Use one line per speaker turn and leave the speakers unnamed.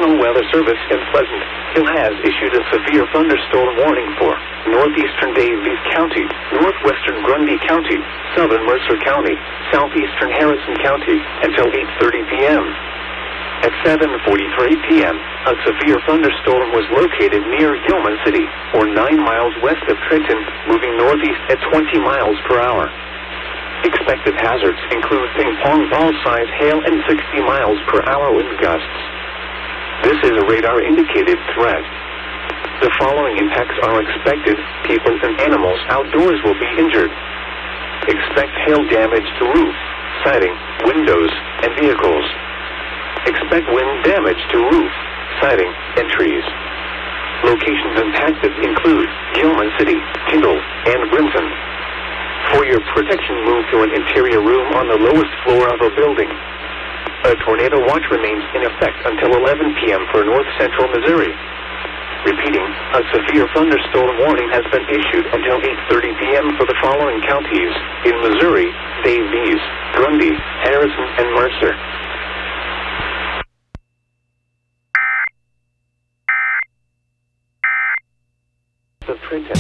National Weather Service in Pleasant Hill has issued a severe thunderstorm warning for northeastern Daviess County, northwestern Grundy County, southern Mercer County, southeastern Harrison County until 8:30 p.m. At 7:43 p.m., a severe thunderstorm was located near Gilman City, or 9 miles west of Trenton, moving northeast at 20 miles per hour. Expected hazards include ping-pong ball-size hail and 60 miles per hour wind gusts. This is a radar-indicated threat. The following impacts are expected. People and animals outdoors will be injured. Expect hail damage to roof, siding, windows, and vehicles. Expect wind damage to roof, siding, and trees. Locations impacted include Gilman City, Tyndall, and Brinton. For your protection, move to an interior room on the lowest floor of a building. A tornado watch remains in effect until 11 p.m. for north-central Missouri. Repeating, a severe thunderstorm warning has been issued until 8:30 p.m. for the following counties in Missouri: Daviess, Grundy, Harrison, and Mercer. The Trenton.